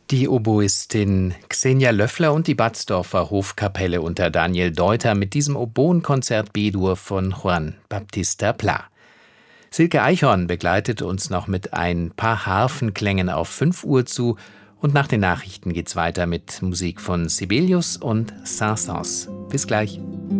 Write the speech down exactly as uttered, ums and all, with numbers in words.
Die Oboistin Xenia Löffler und die Batzdorfer Hofkapelle unter Daniel Deuter mit diesem Oboenkonzert B-Dur von Juan Baptista Pla. Silke Eichhorn begleitet uns noch mit ein paar Harfenklängen auf fünf Uhr zu und nach den Nachrichten geht's weiter mit Musik von Sibelius und Saint-Saëns. Bis gleich.